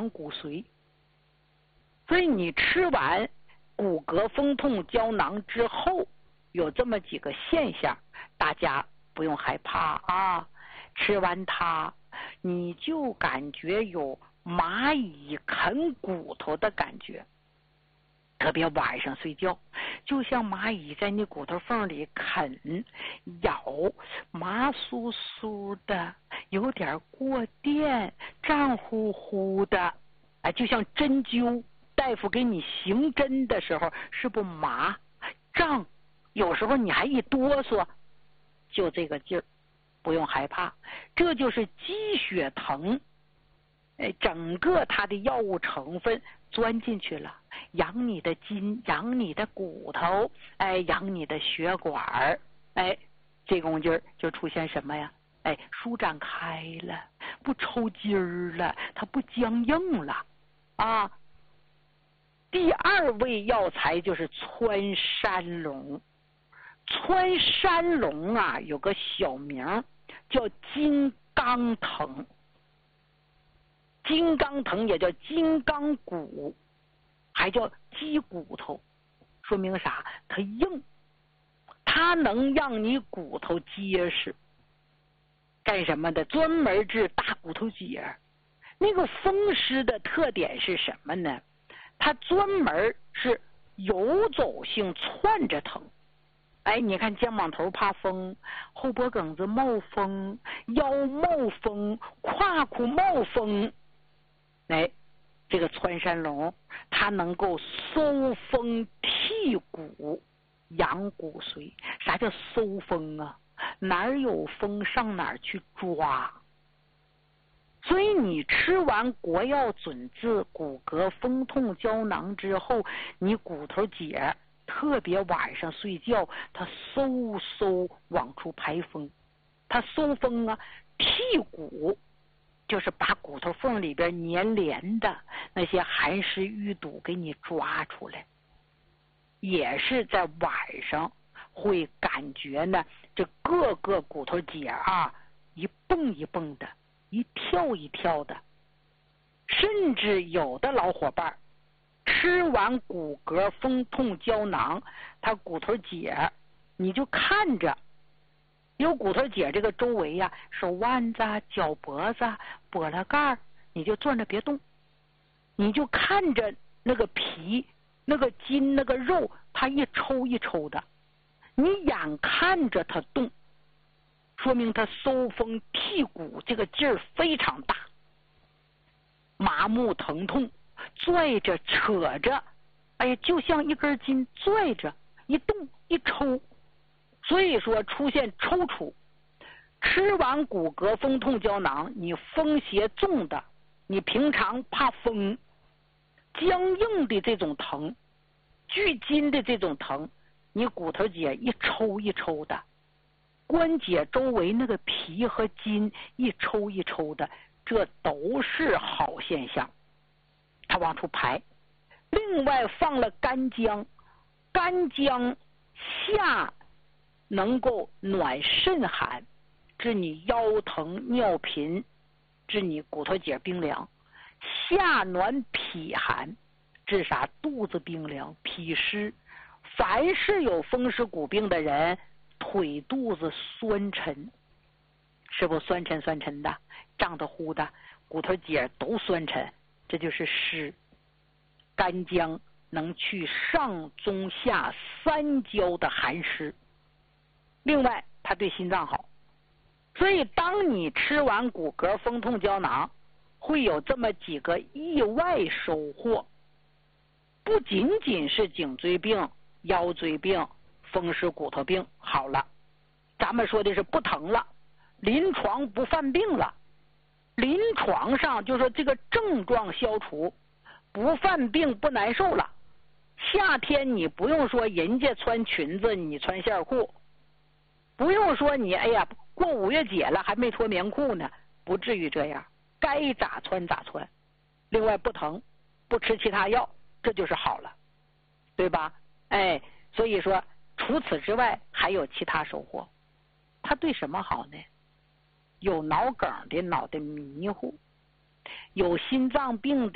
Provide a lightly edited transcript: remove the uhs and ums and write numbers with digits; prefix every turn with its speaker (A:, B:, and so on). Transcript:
A: 养骨髓。所以你吃完骨骼风痛胶囊之后，有这么几个现象，大家不用害怕啊。吃完它，你就感觉有蚂蚁啃骨头的感觉，特别晚上睡觉，就像蚂蚁在你骨头缝里啃咬，麻酥酥的，有点过电，胀乎乎的，哎，就像针灸大夫给你行针的时候，是不麻胀，有时候你还一哆嗦，就这个劲儿，不用害怕，这就是鸡血藤，哎，整个它的药物成分钻进去了，养你的筋，养你的骨头，哎，养你的血管，哎，这功劲儿就出现什么呀？哎，舒展开了，不抽筋儿了，它不僵硬了啊。第二味药材就是穿山龙。穿山龙啊，有个小名叫金刚藤，金刚藤也叫金刚骨，还叫鸡骨头，说明啥？它硬，它能让你骨头结实。干什么的？专门治大骨头节。那个风湿的特点是什么呢？它专门是游走性窜着疼。哎，你看肩膀头怕风，后脖梗子冒风，腰冒风，胯骨冒风。哎，这个穿山龙它能够收风剔骨，养骨髓。啥叫收风啊？哪儿有风上哪儿去抓。所以你吃完国药准字骨骼风痛胶囊之后，你骨头节特别晚上睡觉，它嗖往出排风，它收风啊，剔骨就是把骨头缝里边粘连的那些寒湿淤堵给你抓出来，也是在晚上会感觉呢，这各个骨头节啊一蹦一蹦的，一跳一跳的，甚至有的老伙伴吃完骨骼风痛胶囊，他骨头节你就看着有骨头节这个周围呀，手腕子、脚脖子、脖子盖，你就坐着别动，你就看着那个皮、那个筋、那个肉，它一抽一抽的，你眼看着它动，说明它收风剔骨这个劲儿非常大。麻木疼痛，拽着扯着，哎，就像一根筋拽着，一动一抽，所以说出现抽搐。吃完骨骼风痛胶囊，你风邪重的，你平常怕风，僵硬的这种疼，聚筋的这种疼，你骨头节一抽一抽的，关节周围那个皮和筋一抽一抽的，这都是好现象，它往出排。另外放了干姜，干姜下能够暖肾寒，治你腰疼尿频，治你骨头节冰凉；下暖脾寒，治啥？肚子冰凉、脾湿。凡是有风湿骨病的人，腿肚子酸沉，是不酸沉酸沉的，胀得乎的，骨头节都酸沉，这就是湿。干姜能去上中下三焦的寒湿，另外它对心脏好。所以当你吃完骨骼风痛胶囊，会有这么几个意外收获，不仅仅是颈椎病、腰椎病、风湿骨头病好了，咱们说的是不疼了，临床不犯病了，临床上就说这个症状消除，不犯病不难受了。夏天你不用说人家穿裙子你穿线裤，不用说你哎呀过5月节了还没脱棉裤呢，不至于这样，该咋穿咋穿。另外不疼，不吃其他药，这就是好了，对吧？哎，所以说除此之外还有其他收获。它对什么好呢？有脑梗的脑袋迷糊，有心脏病的